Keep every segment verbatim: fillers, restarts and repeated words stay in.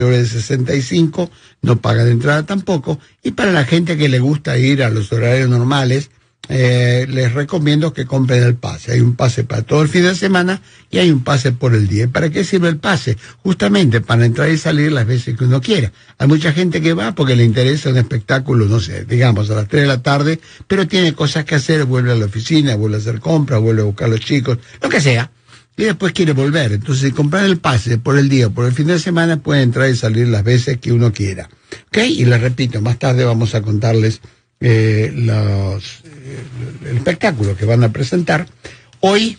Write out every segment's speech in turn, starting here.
de sesenta y cinco no pagan entrada tampoco, y para la gente que le gusta ir a los horarios normales, eh, les recomiendo que compren el pase. Hay un pase para todo el fin de semana y hay un pase por el día. ¿Y para qué sirve el pase? Justamente para entrar y salir las veces que uno quiera. Hay mucha gente que va porque le interesa un espectáculo, no sé, digamos a las tres de la tarde, pero tiene cosas que hacer, vuelve a la oficina, vuelve a hacer compras, vuelve a buscar a los chicos, lo que sea, y después quiere volver. Entonces, si comprar el pase por el día o por el fin de semana, puede entrar y salir las veces que uno quiera. ¿Ok? Y les repito, más tarde vamos a contarles eh, los, eh, el espectáculo que van a presentar. Hoy,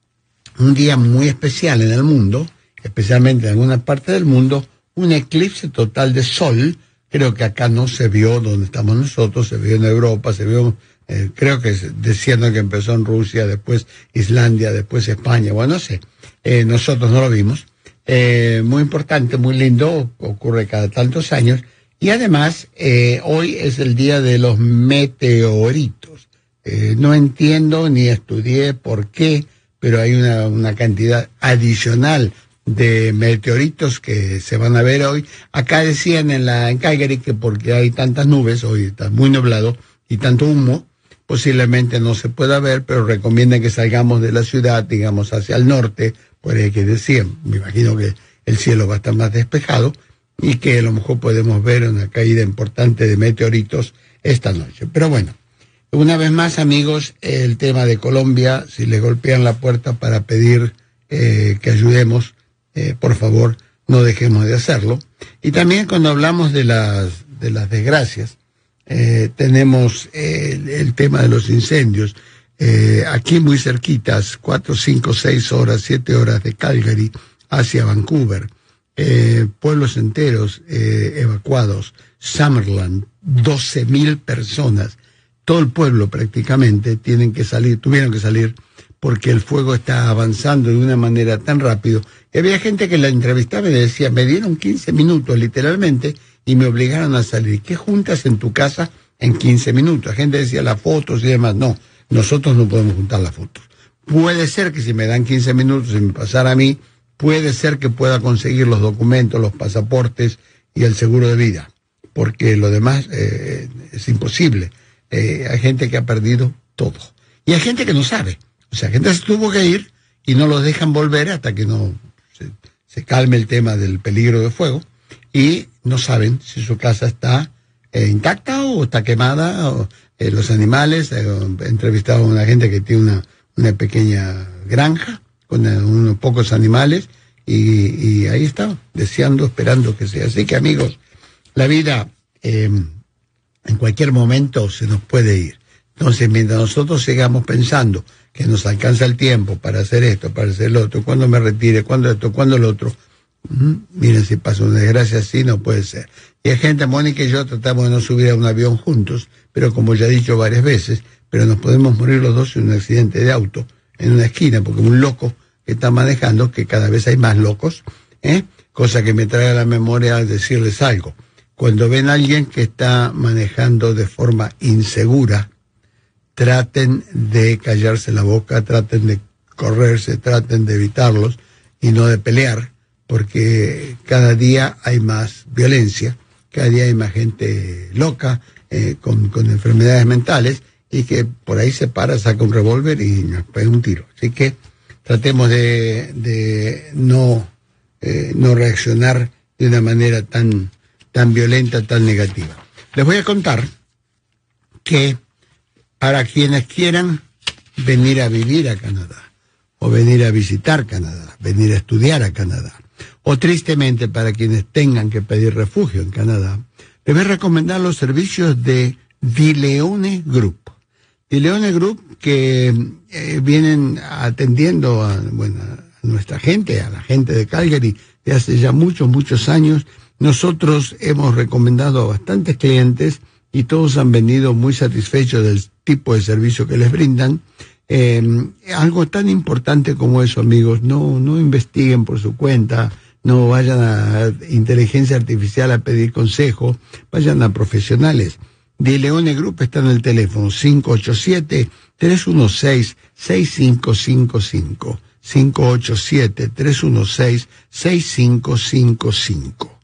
un día muy especial en el mundo, especialmente en algunas partes del mundo, un eclipse total de sol. Creo que acá no se vio donde estamos nosotros, se vio en Europa, se vio... Eh, creo que diciendo que empezó en Rusia, después Islandia, después España, bueno, no sé, eh, nosotros no lo vimos. Eh, muy importante, muy lindo, ocurre cada tantos años, y además eh, hoy es el día de los meteoritos. Eh, no entiendo ni estudié por qué, pero hay una, una cantidad adicional de meteoritos que se van a ver hoy. Acá decían en la en Calgary que porque hay tantas nubes, hoy está muy nublado y tanto humo, posiblemente no se pueda ver, pero recomiendan que salgamos de la ciudad, digamos, hacia el norte, por ahí que decían, me imagino que el cielo va a estar más despejado, y que a lo mejor podemos ver una caída importante de meteoritos esta noche. Pero bueno, una vez más, amigos, el tema de Colombia, si les golpean la puerta para pedir eh, que ayudemos, eh, por favor, no dejemos de hacerlo. Y también cuando hablamos de las, de las desgracias, Eh, tenemos eh, el, el tema de los incendios. Eh, aquí muy cerquitas, cuatro, cinco, seis horas, siete horas de Calgary hacia Vancouver. Eh, pueblos enteros eh, evacuados. Summerland, doce mil personas. Todo el pueblo prácticamente tienen que salir, tuvieron que salir porque el fuego está avanzando de una manera tan rápido. Y había gente que la entrevistaba y decía, me dieron quince minutos literalmente y me obligaron a salir. ¿Qué juntas en tu casa en quince minutos? La gente decía las fotos y demás. No, nosotros no podemos juntar las fotos. Puede ser que si me dan quince minutos y me pasara a mí, puede ser que pueda conseguir los documentos, los pasaportes y el seguro de vida, porque lo demás eh, es imposible. Eh, hay gente que ha perdido todo. Y hay gente que no sabe. O sea, gente se tuvo que ir y no los dejan volver hasta que no se, se calme el tema del peligro de fuego. Y no saben si su casa está eh, intacta o está quemada, o eh, los animales. Eh, he entrevistado a una gente que tiene una, una pequeña granja con eh, unos pocos animales y, y ahí está, deseando, esperando que sea. Así que, amigos, la vida eh, en cualquier momento se nos puede ir. Entonces, mientras nosotros sigamos pensando que nos alcanza el tiempo para hacer esto, para hacer lo otro, cuando me retire, cuando esto, cuando lo otro, Uh-huh. miren, si pasa una desgracia así, no puede ser. Y hay gente, Mónica y yo tratamos de no subir a un avión juntos, pero como ya he dicho varias veces, pero nos podemos morir los dos en un accidente de auto, en una esquina, porque un loco que está manejando, que cada vez hay más locos, ¿eh? Cosa que me trae a la memoria al decirles algo. Cuando ven a alguien que está manejando de forma insegura, traten de callarse la boca, traten de correrse, traten de evitarlos y no de pelear, porque cada día hay más violencia, cada día hay más gente loca, eh, con, con enfermedades mentales, y que por ahí se para, saca un revólver y nos pega un tiro. Así que tratemos de, de no, eh, no reaccionar de una manera tan, tan violenta, tan negativa. Les voy a contar que para quienes quieran venir a vivir a Canadá, o venir a visitar Canadá, venir a estudiar a Canadá, o tristemente para quienes tengan que pedir refugio en Canadá, les voy a recomendar los servicios de Dileone Group. Dileone Group, que eh, vienen atendiendo a, bueno, a nuestra gente, a la gente de Calgary, de hace ya muchos, muchos años. Nosotros hemos recomendado a bastantes clientes y todos han venido muy satisfechos del tipo de servicio que les brindan. Eh, algo tan importante como eso, amigos, no, no investiguen por su cuenta, no vayan a inteligencia artificial a pedir consejo, vayan a profesionales. Dileone Group está en el teléfono cinco ocho siete, tres uno seis, seis cinco cinco cinco, cinco ocho siete, tres uno seis, seis cinco cinco cinco.